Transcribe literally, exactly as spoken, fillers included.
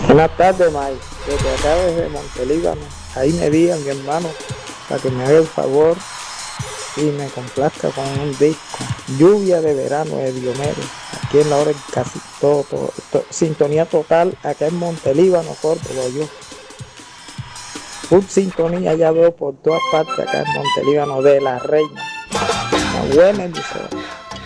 Buenas tardes, Mike. Desde acá desde Montelíbano. Ahí me digan, mi hermano, para que me haga el favor y me complazca con un disco. Lluvia de verano de Diomedes. Aquí en la hora en casi todo, todo, to- sintonía total acá en Montelíbano, Córdoba. Yo, full sintonía ya veo por todas partes acá en Montelíbano de la Reina. Una buena emisora.